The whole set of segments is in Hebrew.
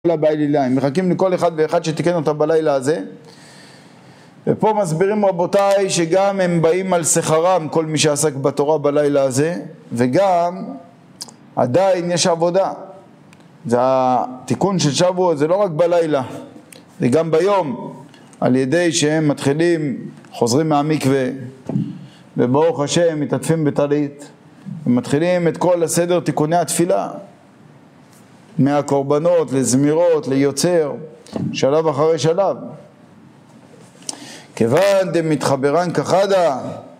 בלילה, הם מחכים לכל אחד ואחד שתיקן אותה בלילה הזה. ופה מסבירים רבותיי שגם הם באים על שכרם, כל מי שעסק בתורה בלילה הזה, וגם עדיין יש עבודה. זה התיקון של שבוע, זה לא רק בלילה, זה גם ביום, על ידי שהם מתחילים, חוזרים מהמקווה, וברוך השם מתעטפים בטלית, ומתחילים את כל הסדר תיקוני התפילה, מהקורבנות לזמירות ליוצר, שלב אחרי שלב. כיוון דמתחברן כחדה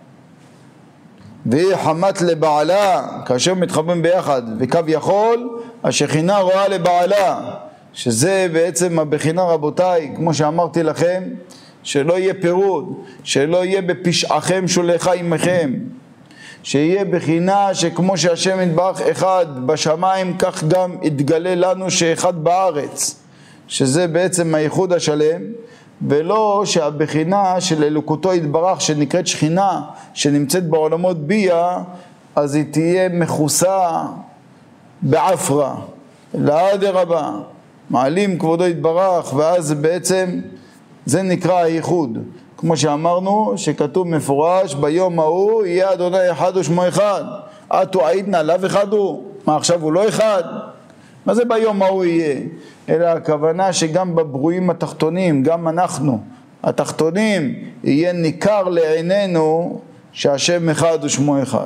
והיא חמת לבעלה, כאשר מתחברים ביחד, וקו יכול השכינה רואה לבעלה, שזה בעצם הבחינה רבותיי, כמו שאמרתי לכם, שלא יהיה פירוד, שלא יהיה בפשעכם שולחה עמכם, שיהיה בחינה שכמו שהשם יתברך אחד בשמיים, כך גם יתגלה לנו שאחד בארץ, שזה בעצם הייחוד השלם, ולא שהבחינה של אלוקותו יתברך שנקראת שכינה, שנמצאת בעולמות ביה, אז היא תהיה מכוסה בעפרה, לאדרבה, מעלים כבודו יתברך, ואז בעצם זה נקרא הייחוד. כמו שאמרנו, שכתוב מפורש, ביום ההוא יהיה אדוני אחד ושמו אחד. אתו עידנה, לאו אחד הוא. מה עכשיו הוא לא אחד? מה זה ביום ההוא יהיה? אלא הכוונה שגם בברואים התחתונים, גם אנחנו, התחתונים, יהיה ניכר לעינינו שהשם אחד ושמו אחד.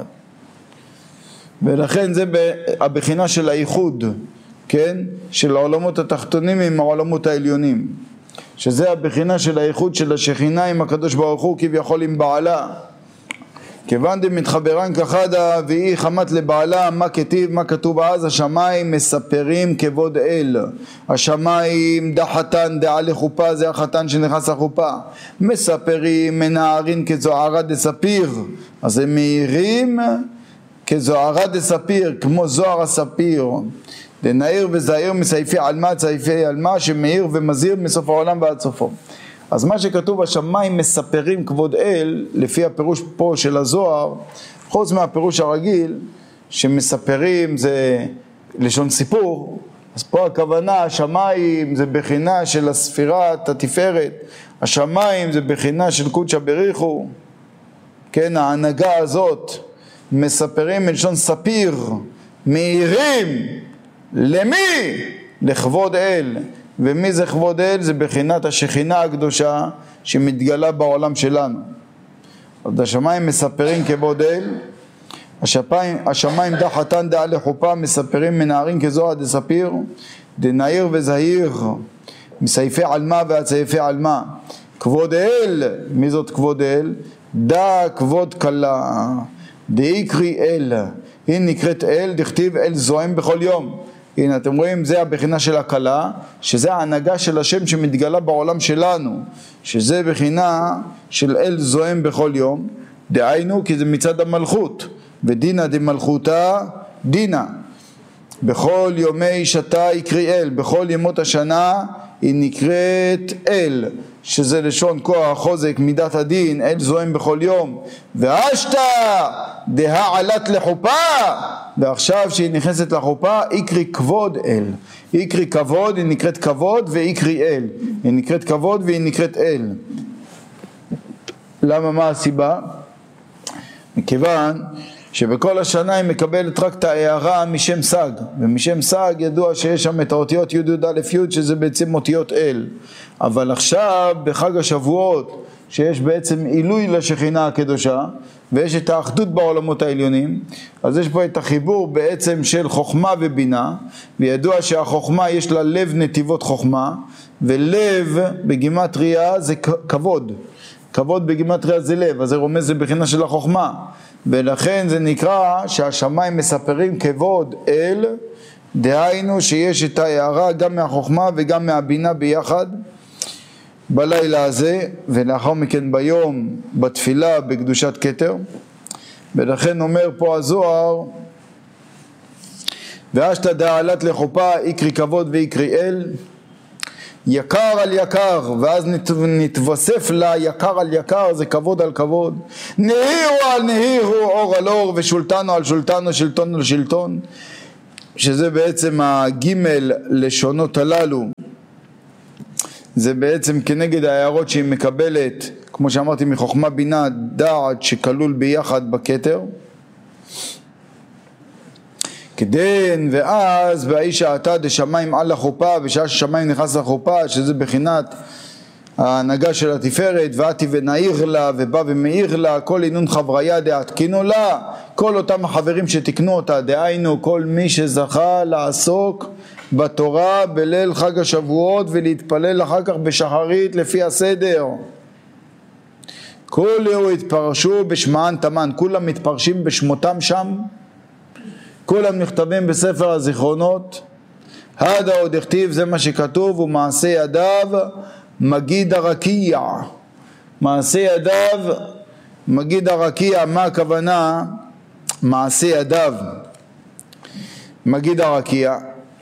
ולכן זה הבחינה של הייחוד, כן? של העולמות התחתונים עם העולמות העליונים. שזה הבחינה של הייחוד של השכינה עם הקדוש ברוך הוא כביכול עם בעלה. כיוון דמתחברן כחדה והיא חמת לבעלה, מה כתיב, מה כתוב אז? השמיים מספרים כבוד אל. השמיים דה חתן דעה לחופה, זה החתן שנכנס לחופה. מספרים מנערים כזוהרה דספיר, אז הם מאירים כזוהרה דספיר, כמו זוהר הספיר. דנעיר וזעיר מסעיפי עלמה, צעיפי עלמה, שמאיר ומזהיר מסוף העולם ועד סופו. אז מה שכתוב השמיים מספרים כבוד אל, לפי הפירוש פה של הזוהר, חוץ מהפירוש הרגיל, שמספרים זה לשון סיפור, אז פה הכוונה, השמיים זה בחינה של הספירת התפארת, השמיים זה בחינה של קודשא בריחו, כן, ההנהגה הזאת, מספרים מלשון ספיר, מאירים, למי? לכבוד אל. ומי זה כבוד אל? זה בחינת השכינה הקדושה שמתגלה בעולם שלנו. אז השמיים מספרים כבוד אל, השמיים דה חתן דעה לחופה, מספרים מנערים כזוהר דספיר, דנעיר וזהיר, מסעיפי עלמה ועד סעיפי עלמה. כבוד אל, מי זאת כבוד אל? דה כבוד קלה, דאיקרי אל, היא נקראת אל, דכתיב אל זוהם בכל יום. הנה אתם רואים, זה הבחינה של הקלה, שזה ההנהגה של השם שמתגלה בעולם שלנו, שזה בחינה של אל זוהם בכל יום, דהיינו כי זה מצד המלכות, ודינה דמלכותה דינה, בכל יומי שתה יקרי אל, בכל ימות השנה היא נקראת אל, שזה לשון כוח, חוזק, מידת הדין, אל זוהם בכל יום. ואשתה דה עלת לחופה, ועכשיו שהיא נכנסת לחופה, יקרי כבוד אל. יקרי כבוד, היא נקראת כבוד, ויקרי אל. היא נקראת כבוד והיא נקראת אל. למה, מה הסיבה? מכיוון שבכל השנה היא מקבלת רק את ההערה משם סג, ומשם סג ידוע שיש שם את האותיות י' י' א' י' שזה בעצם אותיות אל. אבל עכשיו בחג השבועות שיש בעצם עילוי לשכינה הקדושה, ויש את האחדות בעולמות העליונים, אז יש פה את החיבור בעצם של חוכמה ובינה, וידוע שהחוכמה יש לה לב נתיבות חוכמה, ולב בגימטריה זה כבוד. כבוד בגימטריה זה לב, אז זה רומז לבחינה של החוכמה, ולכן זה נקרא שהשמיים מספרים כבוד אל, דהיינו שיש את ההערה גם מהחוכמה וגם מהבינה ביחד בלילה הזה, ולאחר מכן ביום בתפילה בקדושת כתר. ולכן אומר פה הזוהר, ואשתא דעלת לחופה יקרי כבוד ויקרי אל, יקר על יקר, ואז נתווסף לה יקר על יקר, זה כבוד על כבוד. נהירו על נהירו, אור על אור, ושולטנו על שולטנו, שלטון על שלטון. שזה בעצם הגימל לשונות הללו, זה בעצם כנגד ההערות שהיא מקבלת, כמו שאמרתי, מחוכמה בינה דעת שכלול ביחד בכתר. כדין ואז והאיש שעתה דשמיים על החופה, בשעה ששמיים נכנס לחופה, שזה בחינת ההנהגה של התפארת, ואתי ונעיר לה ובא ומעיר לה, כל עינון חבריה דעתקינו לה, כל אותם החברים שתקנו אותה, דהיינו כל מי שזכה לעסוק בתורה בליל חג השבועות ולהתפלל אחר כך בשחרית לפי הסדר. כולו התפרשו בשמען תמן, כולם מתפרשים בשמותם שם, כולם נכתבים בספר הזיכרונות. הדה עוד הכתיב, זה מה שכתוב, ומעשה ידיו מגיד הרקיע. מעשה ידיו מגיד הרקיע, מה הכוונה מעשה ידיו מגיד הרקיע?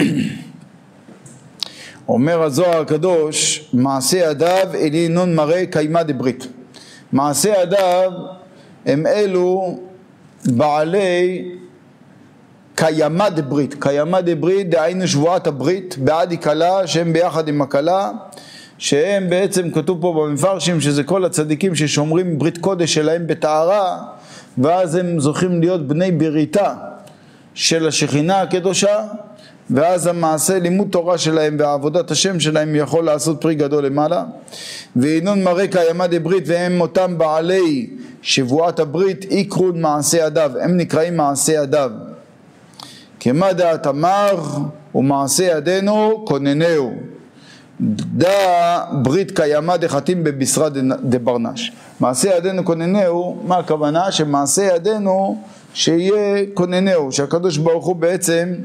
אומר הזוהר הקדוש, מעשה ידיו אלי נון מראה קיימה דברית. מעשה ידיו הם אלו בעלי קיימה דברית. קיימה דברית דהיינו שבועת הברית בעד כלה, שהם ביחד עם הכלה, שהם בעצם כתוב פה במפרשים שזה כל הצדיקים ששומרים ברית קודש שלהם בטהרה, ואז הם זוכים להיות בני בריתה של השכינה הקדושה, ואז המעשה לימוד תורה שלהם ועבודת השם שלהם יכול לעשות פרי גדול למעלה. ואינון מראה קיימה דברית, והם אותם בעלי שבועת הברית, יקרון מעשה ידיו, הם נקראים מעשה ידיו. כמה דעת אמר ומעשה ידינו כוננהו, דע ברית קיימה דחתים בבשרה דברנש. מעשה ידינו כוננהו, מה הכוונה? שמעשה ידינו שיהיה כוננהו, שהקדוש ברוך הוא בעצם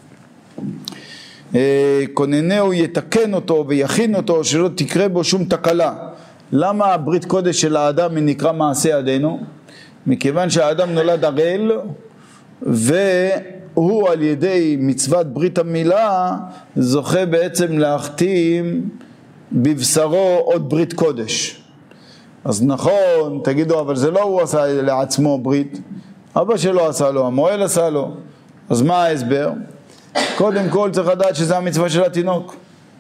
כוננהו יתקן אותו ויכין אותו שלא תקרה בו שום תקלה. למה הברית קודש של האדם נקרא מעשה ידינו? מכיוון שהאדם נולד ערל, והוא על ידי מצוות ברית המילה זוכה בעצם להחתים בבשרו עוד ברית קודש. אז נכון, תגידו, אבל זה לא הוא עשה לעצמו ברית, אבא שלו עשה לו, המועל עשה לו. אז מה ההסבר? קודם כל צריך לדעת שזה המצווה של התינוק,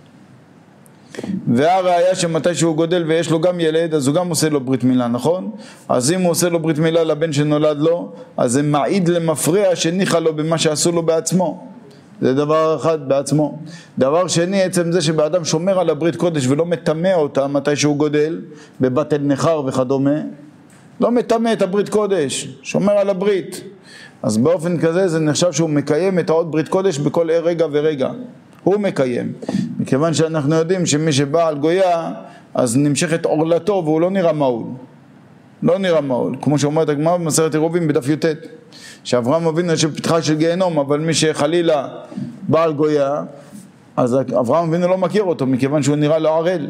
והראיה שמתי שהוא גודל ויש לו גם ילד, אז הוא גם עושה לו ברית מילה, נכון? אז אם הוא עושה לו ברית מילה לבן שנולד לו, אז זה מעיד למפריע שניחה לו במה שעשו לו בעצמו. זה דבר אחד בעצמו. דבר שני, עצם זה שבאדם שומר על הברית קודש ולא מטמא אותה מתי שהוא גודל, בבטל נחר וכדומה, לא מטמא את הברית קודש, שומר על הברית. אז באופן כזה זה נחשב שהוא מקיים את העוד ברית קודש בכל רגע ורגע. הוא מקיים. מכיוון שאנחנו יודעים שמי שבא על גויה, אז נמשכת עורלתו והוא לא נראה מעול. לא נראה מעול. כמו שאומרת הגמרא במסכת עירובין בדף י"ט. שאברהם אבינו יושב פתחה של גיהנום, אבל מי שחלילה בא על גויה, אז אברהם אבינו לא מכיר אותו, מכיוון שהוא נראה לו ערל.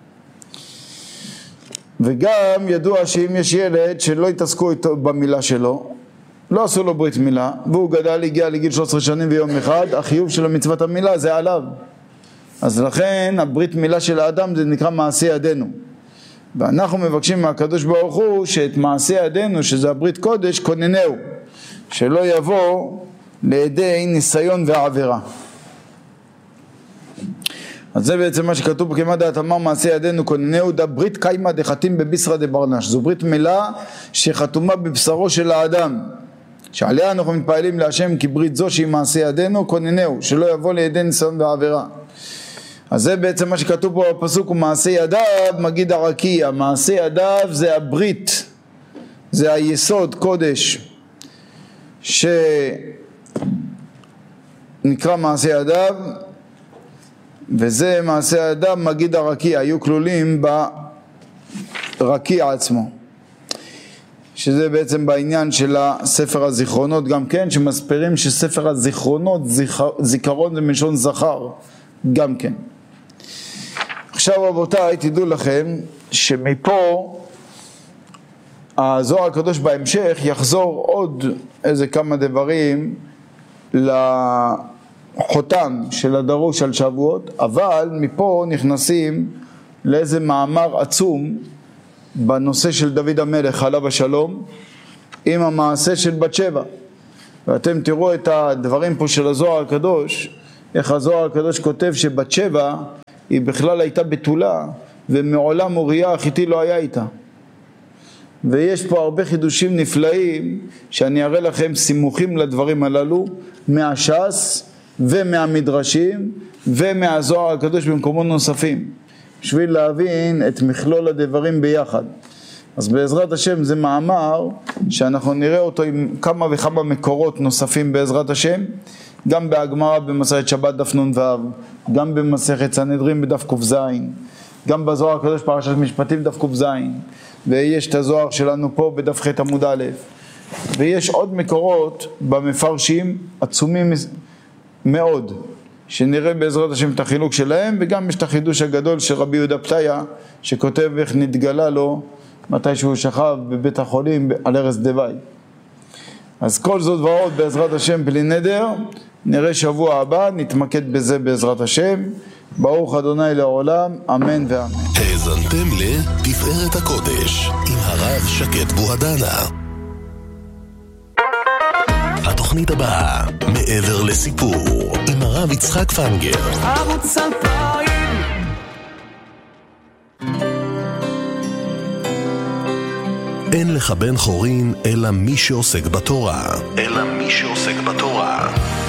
וגם ידוע שאם יש ילד שלא יתעסקו איתו במילה שלו, לא עשו לו ברית מילה, והוא גדל, הגיע לגיל 13 שנים ויום אחד, החיוב של מצוות המילה זה עליו. אז לכן הברית מילה של האדם זה נקרא מעשה ידינו. ואנחנו מבקשים מהקדוש ברוך הוא שאת מעשה ידינו, שזה הברית קודש, כוננהו, שלא יבוא לידי ניסיון ועבירה. אז זה בעצם מה שכתוב כמה דעת אמר מעשה ידינו כוננהו, דה ברית קיימה דחתים בבשרה דברנש. זו ברית מילה שחתומה בבשרו של האדם, שעליה אנחנו מתפעלים להשם כי ברית זו שהיא מעשה ידינו כוננהו, שלא יבוא לידי ניסיון ועבירה. אז זה בעצם מה שכתוב פה בפסוק, ומעשה ידיו מגיד הרקיע. מעשה ידיו זה הברית, זה היסוד קודש שנקרא מעשה ידיו, וזה מעשה ידיו מגיד הרקיע, היו כלולים ברקיע עצמו, שזה בעצם בעניין של ספר הזיכרונות גם כן, שמספרים שספר הזיכרונות, זיכרון זה מלשון זכר גם כן. עכשיו רבותיי, תדעו לכם שמפה הזוהר הקדוש בהמשך יחזור עוד איזה כמה דברים לחותם של הדרוש על שבועות, אבל מפה נכנסים לאיזה מאמר עצום בנושא של דוד המלך עליו השלום, עם המעשה של בת שבע. ואתם תראו את הדברים פה של הזוהר הקדוש, איך הזוהר הקדוש כותב שבת שבע היא בכלל הייתה בתולה, ומעולם אוריה החיתי לא היה איתה. ויש פה הרבה חידושים נפלאים שאני אראה לכם סימוכים לדברים הללו מהש"ס ומהמדרשים ומהזוהר הקדוש במקומות נוספים, בשביל להבין את מכלול הדברים ביחד. אז בעזרת השם זה מאמר שאנחנו נראה אותו עם כמה וכמה מקורות נוספים בעזרת השם, גם בהגמרא במסכת שבת דף נ"ו, גם במסכת סנהדרין בדף ק"ז, גם בזוהר הקדוש פרשת משפטים דף ק"ז, ויש את הזוהר שלנו פה בדף ח' עמוד א', ויש עוד מקורות במפרשים עצומים מאוד, שנראה בעזרת השם את החילוק שלהם, וגם יש את החידוש הגדול של רבי יהודה פתיה, שכותב איך נתגלה לו מתי שהוא שכב בבית החולים על ערש דווי. אז כל זאת ועוד בעזרת השם בלי נדר, נראה שבוע הבא, נתמקד בזה בעזרת השם. ברוך אדוני לעולם, אמן ואמן. האזנתם לתפארת הקודש עם הרב שקד בוהדנה. התוכנית הבאה, מעבר לסיפור, עם הרב יצחק פנגר. ערוץ 2000. אין לך בן חורין אלא מי שעוסק בתורה.